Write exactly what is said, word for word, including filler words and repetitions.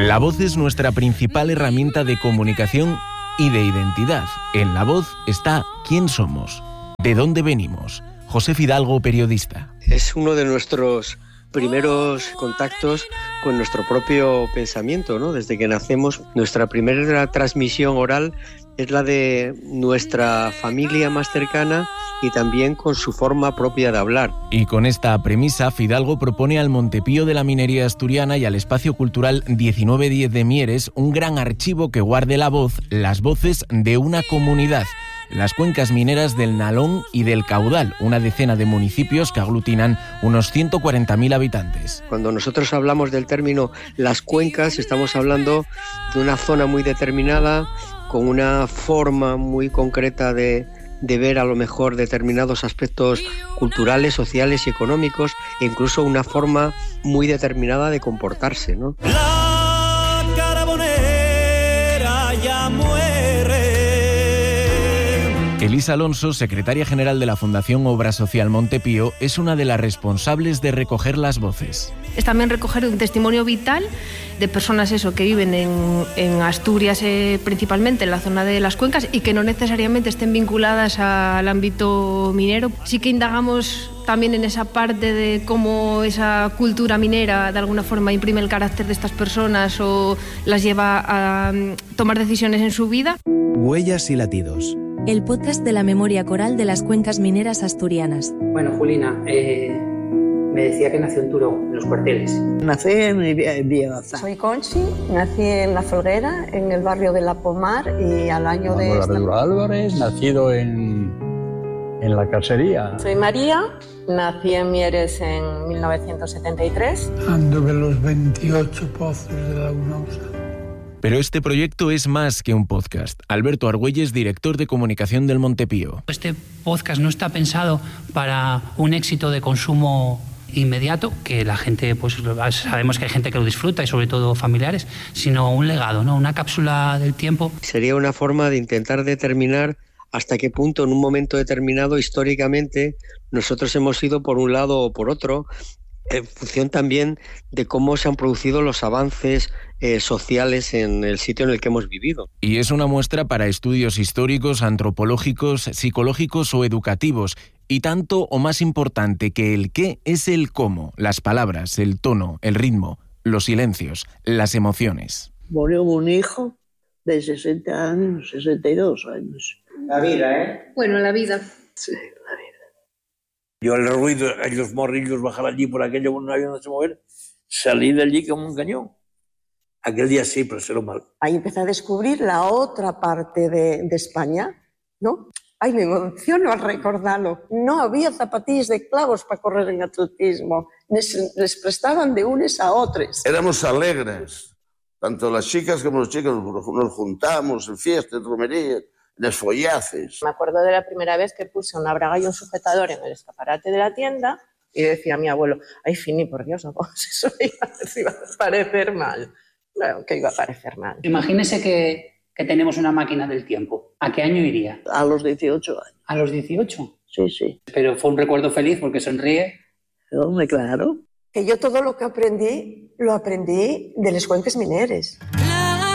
La voz es nuestra principal herramienta de comunicación y de identidad. En la voz está quién somos, de dónde venimos. José Fidalgo, periodista. Es uno de nuestros primeros contactos con nuestro propio pensamiento, ¿no? Desde que nacemos, nuestra primera transmisión oral es la de nuestra familia más cercana y también con su forma propia de hablar. Y con esta premisa, Fidalgo propone al Montepío de la Minería Asturiana y al Espacio Cultural diecinueve diez de Mieres un gran archivo que guarde la voz, las voces de una comunidad. Las cuencas mineras del Nalón y del Caudal, una decena de municipios que aglutinan unos ciento cuarenta mil habitantes. Cuando nosotros hablamos del término las cuencas, estamos hablando de una zona muy determinada, con una forma muy concreta de, de ver a lo mejor determinados aspectos culturales, sociales y económicos, e incluso una forma muy determinada de comportarse, ¿no? La Carbonera ya muere. Elisa Alonso, secretaria general de la Fundación Obra Social Montepío, es una de las responsables de recoger las voces. Es también recoger un testimonio vital de personas eso, que viven en, en Asturias eh, principalmente, en la zona de las cuencas, y que no necesariamente estén vinculadas al ámbito minero. Sí que indagamos también en esa parte de cómo esa cultura minera de alguna forma imprime el carácter de estas personas o las lleva a um, tomar decisiones en su vida. Huellas y latidos. El podcast de la memoria coral de las cuencas mineras asturianas. Bueno, Julina, eh, me decía que nació en Turón, en los cuarteles. Nací en Viegaza. Soy Conchi, nací en La Folguera, en el barrio de La Pomar, y al año Manuel de... Esta... Álvarez, nacido en, en la casería. Soy María, nací en Mieres en mil novecientos setenta y tres. Anduve los veintiocho pozos de la Unosa. Pero este proyecto es más que un podcast. Alberto Argüelles, director de comunicación del Montepío. Este podcast no está pensado para un éxito de consumo inmediato, que la gente, pues sabemos que hay gente que lo disfruta y sobre todo familiares, sino un legado, ¿no? Una cápsula del tiempo. Sería una forma de intentar determinar hasta qué punto en un momento determinado históricamente nosotros hemos ido por un lado o por otro, en función también de cómo se han producido los avances eh, sociales en el sitio en el que hemos vivido. Y es una muestra para estudios históricos, antropológicos, psicológicos o educativos. Y tanto o más importante que el qué es el cómo, las palabras, el tono, el ritmo, los silencios, las emociones. Murió un hijo de sesenta años, sesenta y dos años. La vida, ¿eh? Bueno, la vida. Sí, la vida. Yo el ruido, los morrillos bajar allí por aquello, no había donde se mover, salí de allí como un cañón. Aquel día sí, pero se lo mal. Ahí empecé a descubrir la otra parte de, de España, ¿no? Ay, me emociono al recordarlo. No había zapatillas de clavos para correr en atletismo. Les, les prestaban de unes a otros. Éramos alegres. Tanto las chicas como los chicos nos juntamos en fiestas, en romerías, en esfollaces. Me acuerdo de la primera vez que puse una braga y un sujetador en el escaparate de la tienda y decía a mi abuelo, ay, Fini, por Dios, ¿cómo eso iba a, iba a parecer mal? Claro, que iba a parecer mal. Imagínese que, que tenemos una máquina del tiempo. ¿A qué año iría? A los dieciocho años. ¿A los dieciocho? Sí, sí. Pero fue un recuerdo feliz porque sonríe. Hombre, claro. Que yo todo lo que aprendí, lo aprendí de les cuenques mineres.